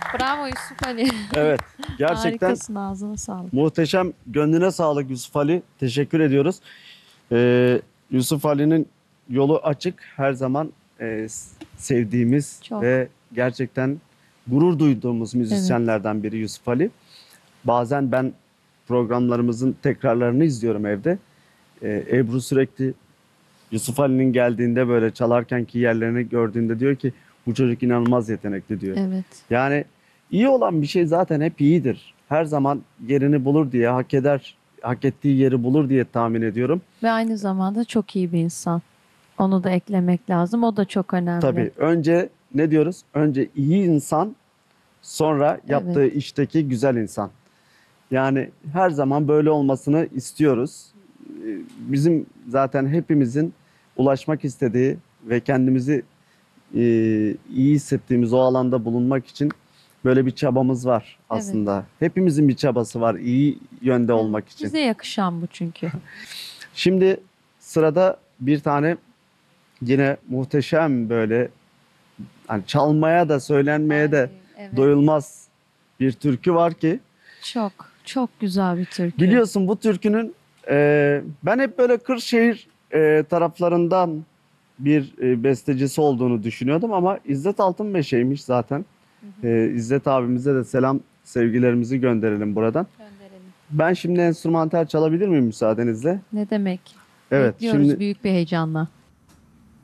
Bravo Yusuf Ali. Evet, gerçekten Harikasın, ağzına sağlık. muhteşem. Gönlüne sağlık Yusuf Ali. Teşekkür ediyoruz. Yusuf Ali'nin yolu açık. Her zaman sevdiğimiz Çok. ve gerçekten gurur duyduğumuz müzisyenlerden biri Yusuf Ali. Bazen ben programlarımızın tekrarlarını izliyorum evde. Ebru sürekli Yusuf Ali'nin geldiğinde böyle çalarkenki yerlerini gördüğünde diyor ki bu çocuk inanılmaz yetenekli diyor. Evet. Yani iyi olan bir şey zaten hep iyidir. Her zaman yerini bulur diye, hak eder, hak ettiği yeri bulur diye tahmin ediyorum. Ve aynı zamanda çok iyi bir insan. Onu da eklemek lazım. O da çok önemli. Tabii önce ne diyoruz? Önce iyi insan, sonra yaptığı Evet. işteki güzel insan. Yani her zaman böyle olmasını istiyoruz. Bizim zaten hepimizin ulaşmak istediği ve kendimizi iyi hissettiğimiz o alanda bulunmak için böyle bir çabamız var aslında. Hepimizin bir çabası var iyi yönde olmak için. Bize yakışan bu çünkü. Şimdi sırada bir tane yine muhteşem böyle hani çalmaya da söylenmeye de Evet. doyulmaz bir türkü var ki Çok, çok güzel bir türkü. biliyorsun bu türkünün ben hep böyle Kırşehir taraflarından bir bestecisi olduğunu düşünüyordum ama İzzet Altınmeşe'ymiş zaten. İzzet abimize de selam sevgilerimizi gönderelim buradan. Gönderelim. Ben şimdi enstrümantal çalabilir miyim müsaadenizle? Ne demek? Evet, Bekliyoruz şimdi büyük bir heyecanla.